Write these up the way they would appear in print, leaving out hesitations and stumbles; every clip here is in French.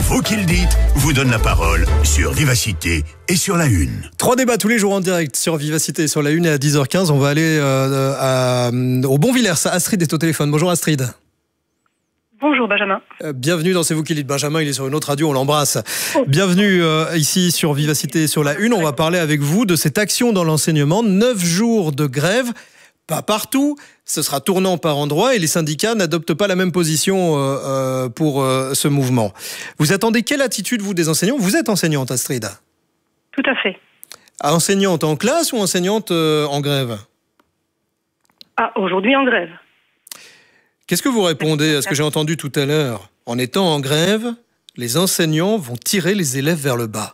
Vous qui le dites vous donne la parole sur Vivacité et sur La Une. 3 débats tous les jours en direct sur Vivacité et sur La Une, et à 10h15, on va aller au Bonvillers. Astrid est au téléphone. Bonjour Astrid. Bonjour Benjamin. Bienvenue dans C'est vous qui le dites. Benjamin, il est sur une autre radio, on l'embrasse. Bienvenue ici sur Vivacité et sur La Une. On va parler avec vous de cette action dans l'enseignement. 9 jours de grève, pas partout. Ce sera tournant par endroits et les syndicats n'adoptent pas la même position pour ce mouvement. Vous attendez quelle attitude, vous, des enseignants? Vous êtes enseignante, Astrid? Tout à fait. Enseignante en classe ou enseignante en grève? Aujourd'hui en grève. Qu'est-ce que vous répondez à ce que j'ai entendu tout à l'heure? En étant en grève, les enseignants vont tirer les élèves vers le bas.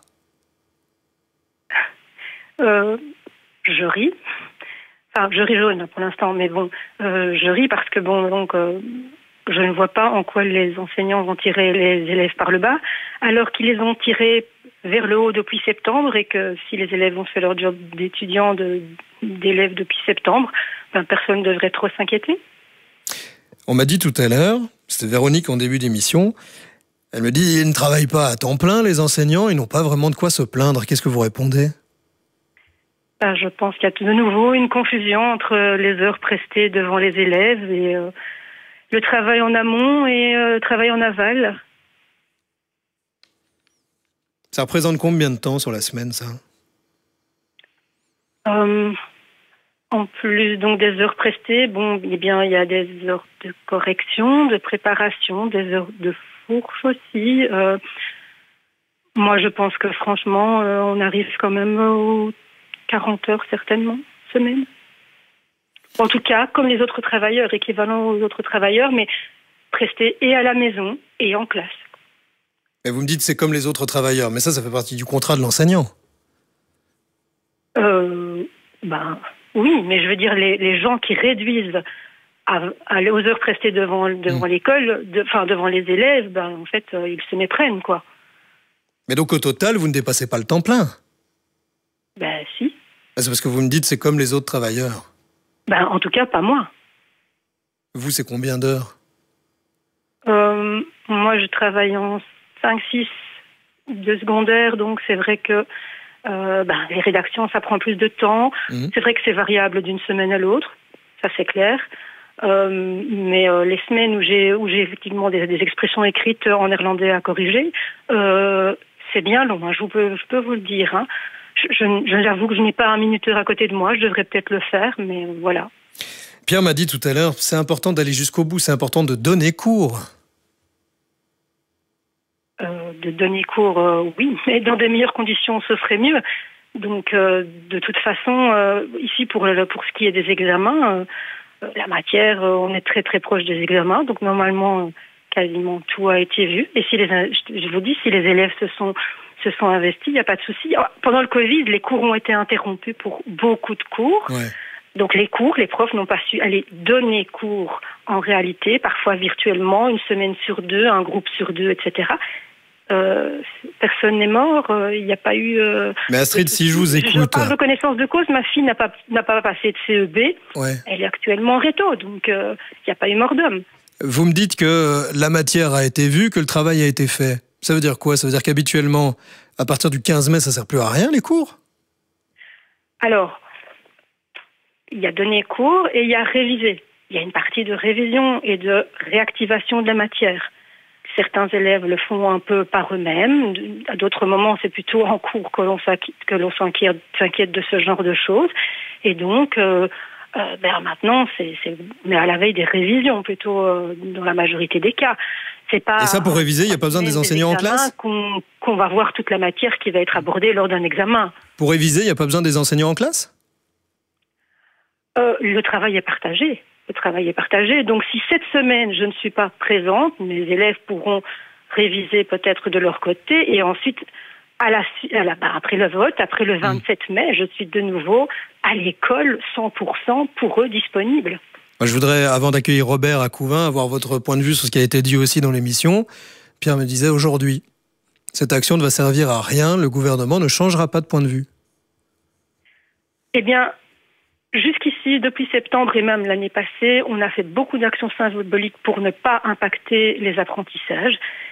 Je ris. Enfin, je ris jaune pour l'instant, mais bon, je ris parce que je ne vois pas en quoi les enseignants vont tirer les élèves par le bas, alors qu'ils les ont tirés vers le haut depuis septembre, et que si les élèves ont fait leur job d'étudiants, d'élèves depuis septembre, personne ne devrait trop s'inquiéter. On m'a dit tout à l'heure, c'était Véronique en début d'émission, elle me dit ils ne travaillent pas à temps plein, les enseignants, ils n'ont pas vraiment de quoi se plaindre. Qu'est-ce que vous répondez? Je pense qu'il y a de nouveau une confusion entre les heures prestées devant les élèves et le travail en amont et le travail en aval. Ça représente combien de temps sur la semaine, ça? En plus donc des heures prestées, il y a des heures de correction, de préparation, des heures de fourche aussi. Moi, je pense que franchement, on arrive quand même aux 40 heures certainement, semaine. En tout cas, comme les autres travailleurs, équivalent aux autres travailleurs, mais prestés et à la maison et en classe. Et vous me dites c'est comme les autres travailleurs, mais ça fait partie du contrat de l'enseignant. Oui, mais je veux dire, les gens qui réduisent aux heures prestées devant l'école, devant les élèves, en fait, ils se méprennent, quoi. Mais donc au total, vous ne dépassez pas le temps plein? Si. C'est parce que vous me dites c'est comme les autres travailleurs. En tout cas, pas moi. Vous, c'est combien d'heures? Moi, je travaille en 5-6 de secondaire, donc c'est vrai que les rédactions, ça prend plus de temps. C'est vrai que c'est variable d'une semaine à l'autre, ça c'est clair. Mais les semaines où j'ai effectivement des expressions écrites en néerlandais à corriger, c'est bien long, hein, je peux vous le dire. Hein. J'avoue que je n'ai pas un minuteur à côté de moi, je devrais peut-être le faire, mais voilà. Pierre m'a dit tout à l'heure, c'est important d'aller jusqu'au bout, c'est important de donner cours. De donner cours, oui, mais dans des meilleures conditions, ce serait mieux. Donc, de toute façon, ici, pour ce qui est des examens, la matière, on est très très proche des examens, donc normalement, quasiment tout a été vu. Et je vous dis, si les élèves se sont investis, il n'y a pas de souci. Pendant le Covid, les cours ont été interrompus pour beaucoup de cours. Ouais. Donc les profs n'ont pas su aller donner cours en réalité, parfois virtuellement, une semaine sur deux, un groupe sur deux, etc. Personne n'est mort, il n'y a pas eu... Mais Astrid, si je vous écoute... Je parle de connaissance de cause, ma fille n'a pas passé de CEB, ouais. Elle est actuellement en réto, donc il n'y a pas eu mort d'homme. Vous me dites que la matière a été vue, que le travail a été fait. Ça veut dire quoi? Ça veut dire qu'habituellement, à partir du 15 mai, ça ne sert plus à rien, les cours? Alors, il y a donné cours et il y a révisé. Il y a une partie de révision et de réactivation de la matière. Certains élèves le font un peu par eux-mêmes. À d'autres moments, c'est plutôt en cours que l'on s'inquiète de ce genre de choses. Et donc, maintenant, mais à la veille des révisions, plutôt dans la majorité des cas. C'est pas. Et ça, pour réviser, il n'y a pas besoin des enseignants en classe? Qu'on va voir toute la matière qui va être abordée lors d'un examen. Pour réviser, il n'y a pas besoin des enseignants en classe? Le travail est partagé. Le travail est partagé. Donc, si cette semaine, je ne suis pas présente, mes élèves pourront réviser peut-être de leur côté. Et ensuite, après le vote, après le 27 mai, je suis de nouveau à l'école 100% pour eux disponible. Moi, je voudrais, avant d'accueillir Robert à Couvain, avoir votre point de vue sur ce qui a été dit aussi dans l'émission. Pierre me disait aujourd'hui, cette action ne va servir à rien, le gouvernement ne changera pas de point de vue. Eh bien, jusqu'ici, depuis septembre et même l'année passée, on a fait beaucoup d'actions symboliques pour ne pas impacter les apprentissages.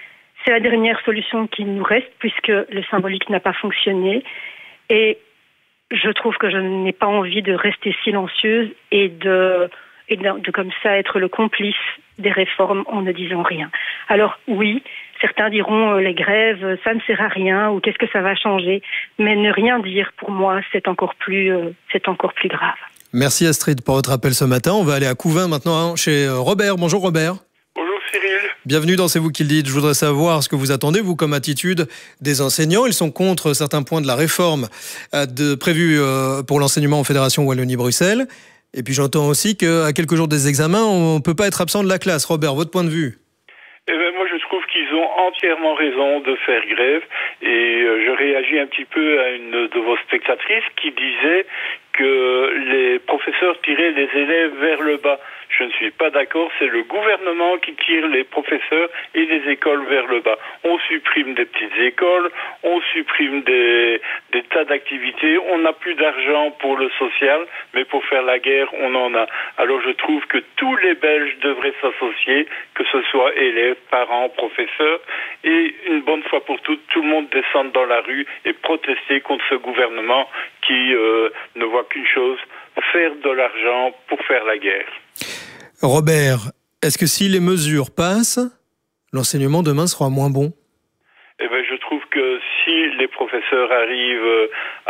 C'est la dernière solution qui nous reste puisque le symbolique n'a pas fonctionné. Et je trouve que je n'ai pas envie de rester silencieuse et de comme ça être le complice des réformes en ne disant rien. Alors oui, certains diront les grèves, ça ne sert à rien ou qu'est-ce que ça va changer. Mais ne rien dire, pour moi, c'est encore plus grave. Merci Astrid pour votre appel ce matin. On va aller à Couvain maintenant chez Robert. Bonjour Robert. Bonjour Cyril. Bienvenue dans C'est vous qui le dites. Je voudrais savoir ce que vous attendez, vous, comme attitude des enseignants. Ils sont contre certains points de la réforme prévue pour l'enseignement en Fédération Wallonie-Bruxelles. Et puis j'entends aussi qu'à quelques jours des examens, on ne peut pas être absent de la classe. Robert, votre point de vue ? Moi, je trouve qu'ils ont entièrement raison de faire grève. Et je réagis un petit peu à une de vos spectatrices qui disait que les professeurs tiraient les élèves vers le bas. Je ne suis pas d'accord, c'est le gouvernement qui tire les professeurs et les écoles vers le bas. On supprime des petites écoles, on supprime des tas d'activités, on n'a plus d'argent pour le social, mais pour faire la guerre, on en a. Alors je trouve que tous les Belges devraient s'associer, que ce soit élèves, parents, professeurs, et une bonne fois pour toutes, tout le monde descende dans la rue et protester contre ce gouvernement qui ne voit qu'une chose, faire de l'argent pour faire la guerre. Robert, est-ce que si les mesures passent, l'enseignement demain sera moins bon ? Je trouve que si les professeurs arrivent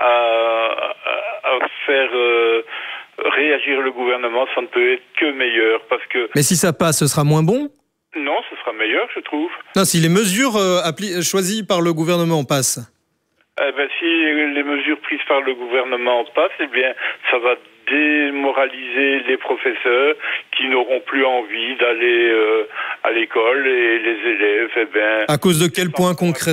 à faire réagir le gouvernement, ça ne peut être que meilleur. Mais si ça passe, ce sera moins bon ? Non, ce sera meilleur, je trouve. Non, si les mesures choisies par le gouvernement passent. Si les mesures prises par le gouvernement passent, ça va démoraliser les professeurs qui n'auront plus envie d'aller à l'école et les élèves, À cause de quel point concrètement ?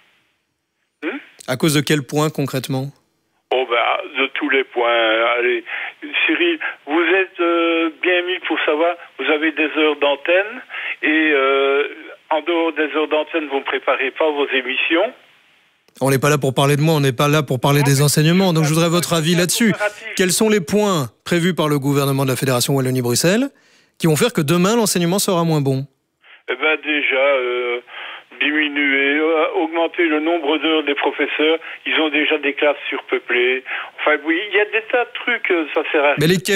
À cause de quel point concrètement ? De tous les points. Allez, Cyril, vous êtes bien mis pour savoir, vous avez des heures d'antenne et en dehors des heures d'antenne, vous ne préparez pas vos émissions. On n'est pas là pour parler de moi, on n'est pas là pour parler des enseignements. Donc je voudrais votre avis là-dessus. Quels sont les points prévus par le gouvernement de la Fédération Wallonie-Bruxelles qui vont faire que demain l'enseignement sera moins bon ? Déjà, diminuer, augmenter le nombre d'heures des professeurs. Ils ont déjà des classes surpeuplées. Enfin oui, il y a des tas de trucs, ça sert à rien. Mais lesquels ?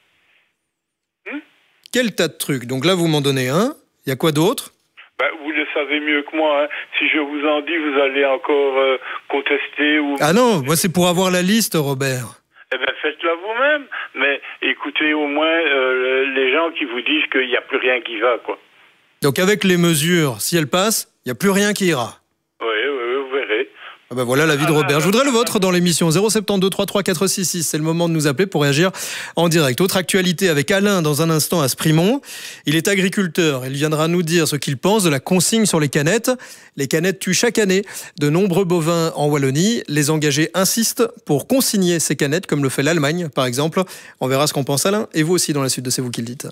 Quel tas de trucs ? Donc là, vous m'en donnez un. Il y a quoi d'autre ? Vous le savez mieux que moi. Hein. Si je vous en dis, vous allez encore contester ou... Ah non, moi c'est pour avoir la liste, Robert. Faites-la vous-même. Mais écoutez au moins les gens qui vous disent qu'il n'y a plus rien qui va, quoi. Donc avec les mesures, si elles passent, il n'y a plus rien qui ira. Oui, vous verrez. Voilà l'avis de Robert. Je voudrais le vôtre dans l'émission 072 33 466. C'est le moment de nous appeler pour réagir en direct. Autre actualité avec Alain dans un instant à Sprimont. Il est agriculteur. Il viendra nous dire ce qu'il pense de la consigne sur les canettes. Les canettes tuent chaque année de nombreux bovins en Wallonie. Les engagés insistent pour consigner ces canettes, comme le fait l'Allemagne, par exemple. On verra ce qu'en pense Alain. Et vous aussi dans la suite de C'est vous qui le dites.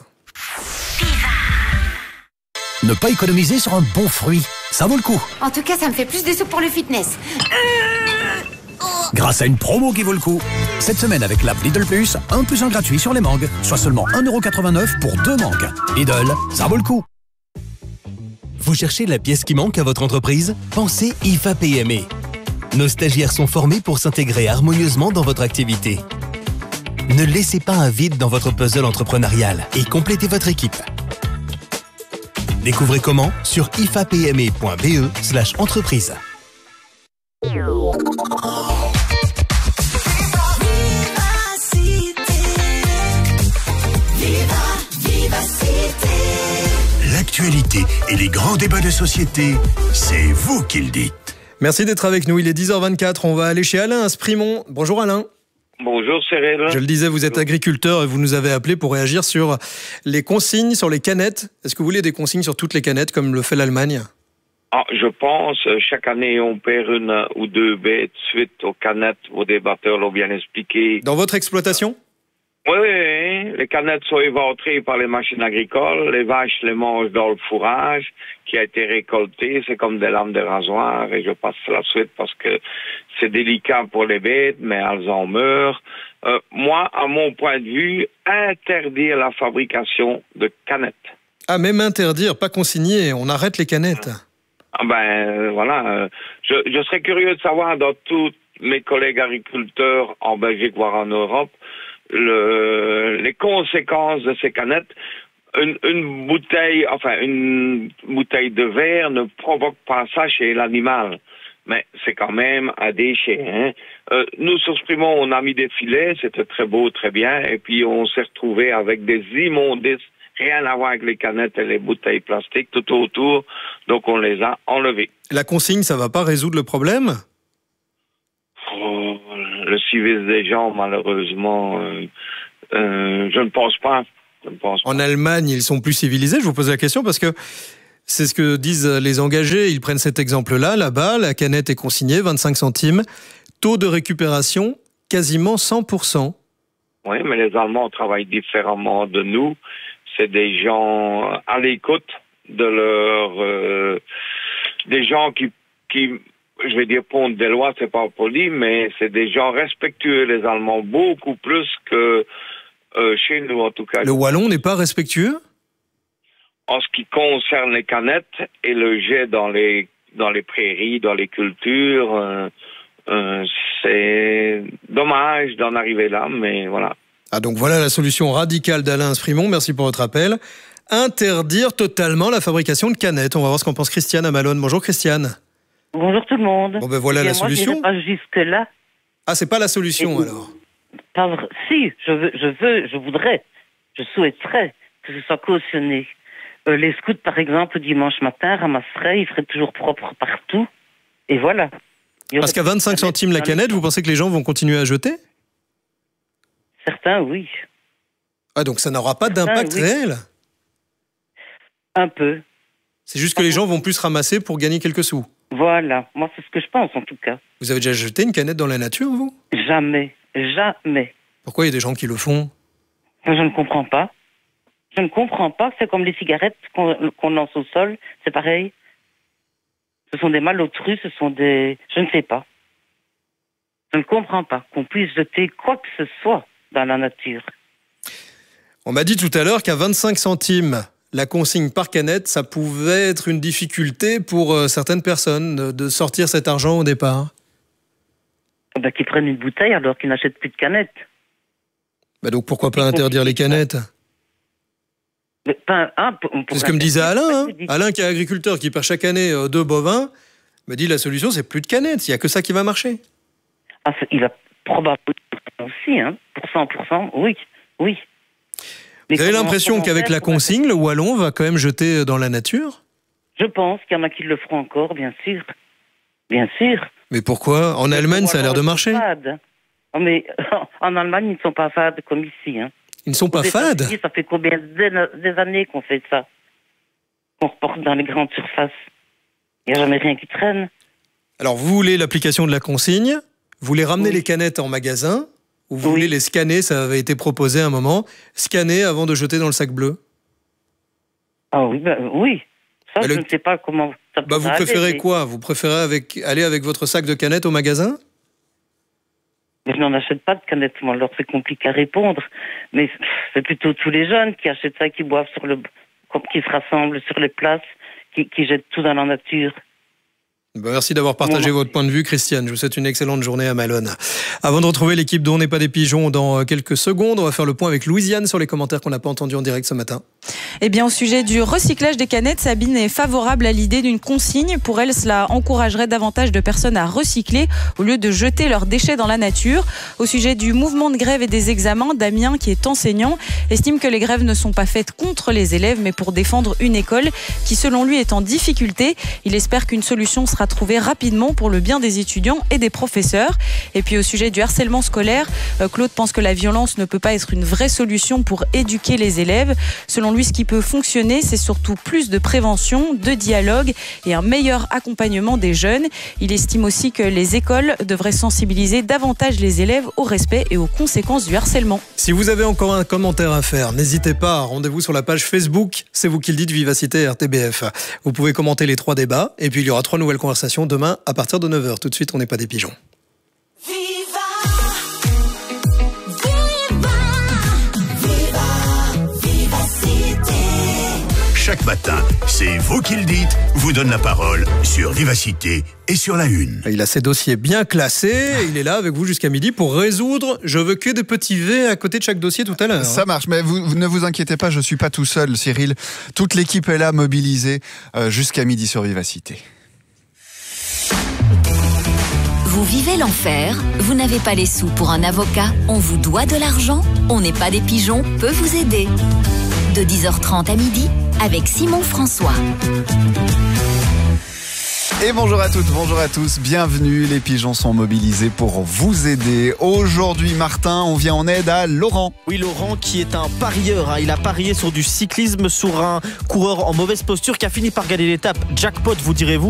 Ne pas économiser sur un bon fruit, ça vaut le coup. En tout cas, ça me fait plus de sous pour le fitness. Grâce à une promo qui vaut le coup. Cette semaine avec l'app Lidl Plus, 1 + 1 gratuit sur les mangues, soit seulement 1,89 € pour 2 mangues. Lidl, ça vaut le coup. Vous cherchez la pièce qui manque à votre entreprise ? Pensez IFA PME. Nos stagiaires sont formés pour s'intégrer harmonieusement dans votre activité. Ne laissez pas un vide dans votre puzzle entrepreneurial et complétez votre équipe. Découvrez comment sur ifapme.be/entreprise. L'actualité et les grands débats de société, c'est vous qui le dites. Merci d'être avec nous. Il est 10h24. On va aller chez Alain à Sprimont. Bonjour Alain. Bonjour Cyril. Je le disais, vous êtes agriculteur et vous nous avez appelé pour réagir sur les consignes sur les canettes. Est-ce que vous voulez des consignes sur toutes les canettes comme le fait l'Allemagne ? Je pense, chaque année on perd 1 ou 2 bêtes suite aux canettes, vos débatteurs l'ont bien expliqué. Dans votre exploitation ? Oui, les canettes sont éventrées par les machines agricoles, les vaches les mangent dans le fourrage qui a été récolté, c'est comme des lames de rasoir et je passe la suite parce que c'est délicat pour les bêtes, mais elles en meurent. Moi, à mon point de vue, interdire la fabrication de canettes. Ah, même interdire, pas consigner, on arrête les canettes. Voilà. Je serais curieux de savoir dans tous mes collègues agriculteurs en Belgique, voire en Europe, les conséquences de ces canettes. Une bouteille de verre ne provoque pas ça chez l'animal. Mais c'est quand même un déchet. Hein. Nous, sur Sprimont, on a mis des filets, c'était très beau, très bien, et puis on s'est retrouvé avec des immondices, rien à voir avec les canettes et les bouteilles plastiques tout autour, donc on les a enlevées. La consigne, ça va pas résoudre le problème ? Le civisme des gens, malheureusement, je ne pense pas. En Allemagne, ils sont plus civilisés. Je vous pose la question parce que c'est ce que disent les engagés. Ils prennent cet exemple-là. Là-bas, la canette est consignée, 25 centimes. Taux de récupération, quasiment 100%. Oui, mais les Allemands travaillent différemment de nous. C'est des gens à l'écoute de des gens qui, je vais dire, pondent des lois, c'est pas poli, mais c'est des gens respectueux, les Allemands, beaucoup plus que chez nous, en tout cas. Le Wallon n'est pas respectueux ? En ce qui concerne les canettes et le jet dans les prairies, dans les cultures, c'est dommage d'en arriver là, mais voilà. Ah, donc voilà la solution radicale d'Alain Sprimont. Merci pour votre appel. Interdire totalement la fabrication de canettes. On va voir ce qu'en pense Christiane à Malone. Bonjour Christiane. Bonjour tout le monde. Bon ben voilà la solution. Moi, je n'irai pas jusque-là. Ah, c'est pas la solution alors ? Pas vrai. Si, je voudrais, je souhaiterais que ce soit cautionné. Les scouts, par exemple, dimanche matin, ramasseraient, ils feraient toujours propre partout. Et voilà. Parce qu'à 25 centimes la canette, vous pensez que les gens vont continuer à jeter ? Certains, oui. Ah, donc ça n'aura pas d'impact réel ? Un peu. C'est juste que les gens vont plus ramasser pour gagner quelques sous. Voilà. Moi, c'est ce que je pense, en tout cas. Vous avez déjà jeté une canette dans la nature, vous ? Jamais. Jamais. Pourquoi il y a des gens qui le font ? Je ne comprends pas. Je ne comprends pas. C'est comme les cigarettes qu'on lance au sol. C'est pareil. Ce sont des malotrus, ce sont des... Je ne sais pas. Je ne comprends pas qu'on puisse jeter quoi que ce soit dans la nature. On m'a dit tout à l'heure qu'à 25 centimes, la consigne par canette, ça pouvait être une difficulté pour certaines personnes de sortir cet argent au départ. Qu'ils prennent une bouteille alors qu'ils n'achètent plus de canettes. Donc pourquoi pas interdire les canettes ? C'est ce que me disait Alain. Alain qui est agriculteur, qui perd chaque année 2 bovins, me dit la solution c'est plus de canettes, il n'y a que ça qui va marcher. Il a probablement aussi, pour 100%, oui. Vous avez l'impression qu'avec la consigne, le Wallon va quand même jeter dans la nature ? Je pense qu'il y en a qui le feront encore, bien sûr. Bien sûr. Mais pourquoi ? En Allemagne, ça a l'air de marcher. Mais en Allemagne, ils ne sont pas fades comme ici. Ils ne sont pas fades ? Ça fait combien des années qu'on fait ça ? Qu'on reporte dans les grandes surfaces. Il n'y a jamais rien qui traîne. Alors, vous voulez l'application de la consigne ? Vous voulez ramener les canettes en magasin ? Ou vous voulez les scanner ? Ça avait été proposé à un moment. Scanner avant de jeter dans le sac bleu. Ah oui, oui. Ça, je ne sais pas comment ça peut vous préférez quoi ? Vous préférez aller avec votre sac de canettes au magasin ? Mais je n'en achète pas de canettes, moi, alors c'est compliqué à répondre. Mais c'est plutôt tous les jeunes qui achètent ça, qui boivent qui se rassemblent sur les places, qui jettent tout dans la nature. Merci d'avoir partagé votre point de vue, Christiane. Je vous souhaite une excellente journée à Malone. Avant de retrouver l'équipe d'On n'est pas des pigeons dans quelques secondes, on va faire le point avec Louisiane sur les commentaires qu'on n'a pas entendus en direct ce matin. Eh bien, au sujet du recyclage des canettes, Sabine est favorable à l'idée d'une consigne. Pour elle, cela encouragerait davantage de personnes à recycler au lieu de jeter leurs déchets dans la nature. Au sujet du mouvement de grève et des examens, Damien, qui est enseignant, estime que les grèves ne sont pas faites contre les élèves, mais pour défendre une école qui, selon lui, est en difficulté. Il espère qu'une solution sera trouvée rapidement pour le bien des étudiants et des professeurs. Et puis, au sujet du harcèlement scolaire, Claude pense que la violence ne peut pas être une vraie solution pour éduquer les élèves. Selon lui, ce qui peut fonctionner, c'est surtout plus de prévention, de dialogue et un meilleur accompagnement des jeunes. Il estime aussi que les écoles devraient sensibiliser davantage les élèves au respect et aux conséquences du harcèlement. Si vous avez encore un commentaire à faire, n'hésitez pas, rendez-vous sur la page Facebook, c'est vous qui le dites, Vivacité RTBF. Vous pouvez commenter les 3 débats et puis il y aura 3 nouvelles conversations demain à partir de 9h. Tout de suite, on n'est pas des pigeons. Chaque chaque matin. C'est vous qui le dites, vous donne la parole sur Vivacité et sur la Une. Il a ses dossiers bien classés. Il est là avec vous jusqu'à midi pour résoudre. Je veux que des petits V à côté de chaque dossier tout à l'heure. Ça marche, mais vous ne vous inquiétez pas, je ne suis pas tout seul, Cyril. Toute l'équipe est là, mobilisée jusqu'à midi sur Vivacité. Vous vivez l'enfer, vous n'avez pas les sous pour un avocat, on vous doit de l'argent, on n'est pas des pigeons, peut vous aider. De 10h30 à midi, avec Simon François. Et bonjour à toutes, bonjour à tous, bienvenue, les pigeons sont mobilisés pour vous aider. Aujourd'hui, Martin, on vient en aide à Laurent. Oui, Laurent qui est un parieur, il a parié sur du cyclisme sur un coureur en mauvaise posture qui a fini par gagner l'étape. Jackpot, vous direz-vous.